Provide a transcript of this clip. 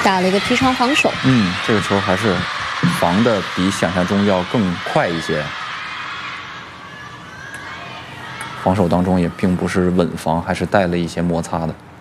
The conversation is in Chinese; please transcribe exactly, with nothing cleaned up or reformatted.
打了一个劈长防守。 嗯，这个球还是防的比想象中要更快一些。防守当中也并不是稳防，还是带了一些摩擦的。